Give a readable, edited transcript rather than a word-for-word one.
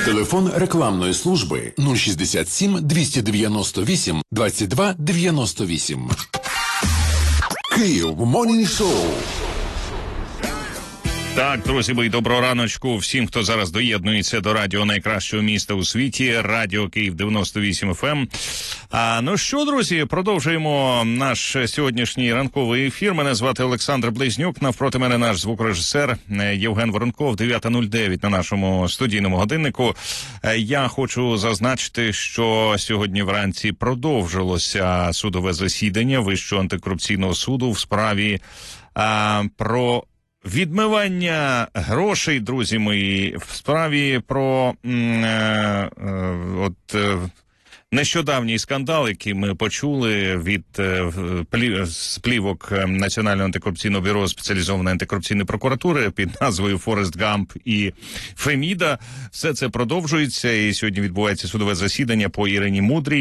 Телефон рекламної служби 067 298 22 98. Київ Morning Show. Так, друзі мої, доброго раночку всім, хто зараз доєднується до радіо найкращого міста у світі, Радіо Київ 98 FM. Ну що, друзі, продовжуємо наш сьогоднішній ранковий ефір. Мене звати Олександр Близнюк, навпроти мене наш звукорежисер Євген Воронков, 9:09 на нашому студійному годиннику. Я хочу зазначити, що сьогодні вранці продовжилося судове засідання Вищого антикорупційного суду в справі про відмивання грошей, друзі мої, в справі про нещодавній скандал, який ми почули від плівок Національного антикорупційного бюро спеціалізованої антикорупційної прокуратури під назвою «Форест Гамп» і «Феміда». Все це продовжується, і сьогодні відбувається судове засідання по Ірині Мудрій.